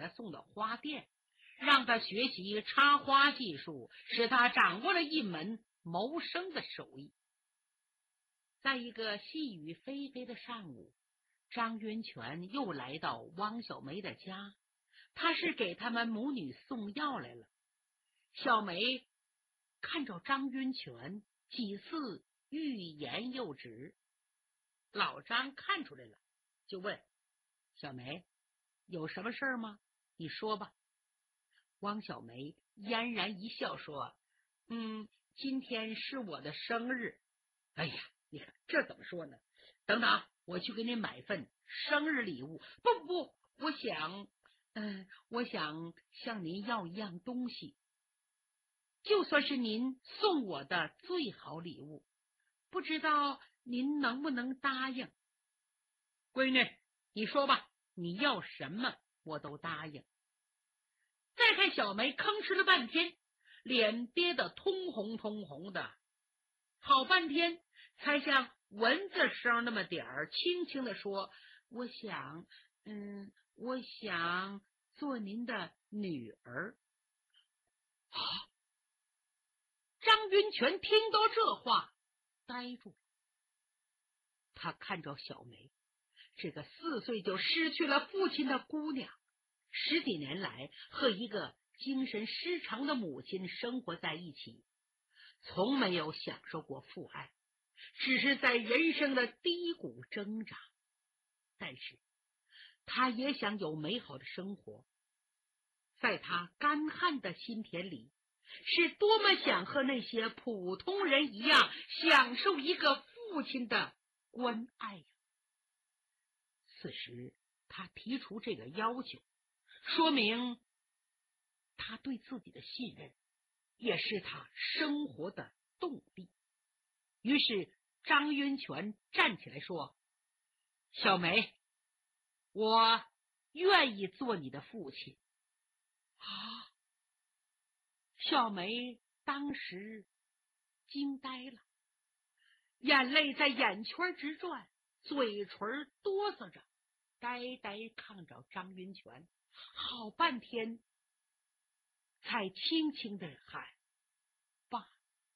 他送到花店，让他学习插花技术，使他掌握了一门谋生的手艺。在一个细雨霏霏的上午，张云泉又来到汪小梅的家，他是给他们母女送药来了。小梅看着张云泉，几次欲言又止。老张看出来了，就问小梅，有什么事儿吗？你说吧。汪小梅嫣然一笑说，今天是我的生日。哎呀，你看这怎么说呢？等等，我去给你买份生日礼物。不，我想向您要一样东西，就算是您送我的最好礼物，不知道您能不能答应？闺女，你说吧，你要什么我都答应。再看小梅吭哧了半天，脸憋得通红的，好半天才像蚊子声那么点儿轻轻地说，我想做您的女儿。张云泉听到这话呆住了，他看着小梅，这个4岁就失去了父亲的姑娘，10几年来和一个精神失常的母亲生活在一起，从没有享受过父爱，只是在人生的低谷挣扎。但是他也想有美好的生活，在他干旱的心田里，是多么想和那些普通人一样享受一个父亲的关爱呀！此时他提出这个要求，说明他对自己的信任，也是他生活的动力。于是张云泉站起来说，小梅，我愿意做你的父亲。小梅当时惊呆了，眼泪在眼圈直转，嘴唇哆嗦着，呆呆看着张云泉，好半天才轻轻地喊，爸，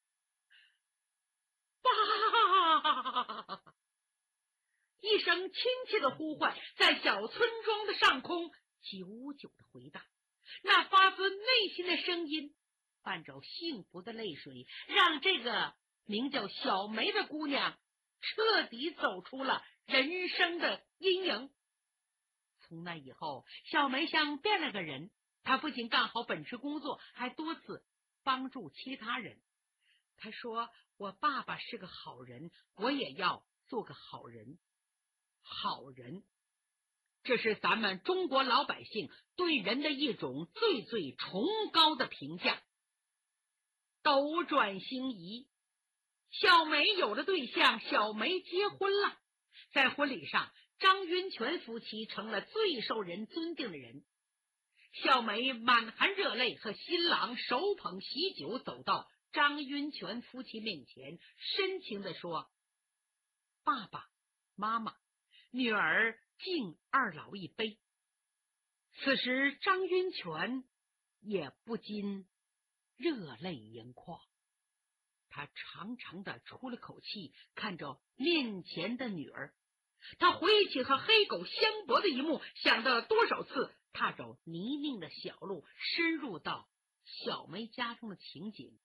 爸！一声亲切的呼唤在小村庄的上空久久的回荡，那发自内心的声音伴着幸福的泪水，让这个名叫小梅的姑娘彻底走出了人生的阴影。从那以后，小梅像变了个人，她不仅干好本职工作，还多次帮助其他人。她说，我爸爸是个好人，我也要做个好人。好人，这是咱们中国老百姓对人的一种最最崇高的评价。斗转星移，小梅有了对象，小梅结婚了。在婚礼上，张云泉夫妻成了最受人尊敬的人。小梅满含热泪，和新郎手捧喜酒走到张云泉夫妻面前，深情地说，爸爸妈妈，女儿敬二老一杯。此时张云泉也不禁热泪盈眶，他长长的出了口气，看着面前的女儿，他回忆起和黑狗相搏的一幕，想到了多少次踏着泥泞的小路深入到小梅家中的情景。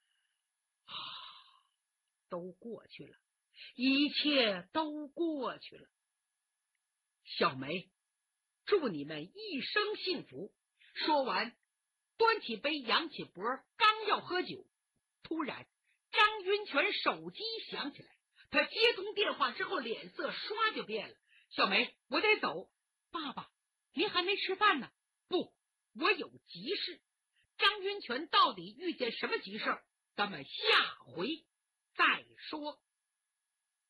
都过去了，一切都过去了。小梅，祝你们一生幸福。说完，端起杯，扬起脖，刚要喝酒，突然张云泉手机响起来，他接通电话之后，脸色唰就变了。小梅，我得走。爸爸，您还没吃饭呢。不，我有急事。张云泉到底遇见什么急事？咱们下回再说。